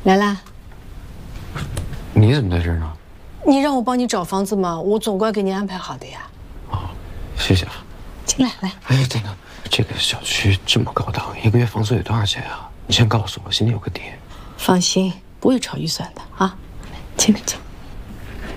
来啦。 你怎么在这儿呢？ 你让我帮你找房子嘛，我总该给你安排好的呀。 哦，谢谢啊。 进来，来。 哎，等等，这个小区这么高档，一个月房租得多少钱啊？你先告诉我，心里有个底。 放心，不会超预算的啊。进来，进来。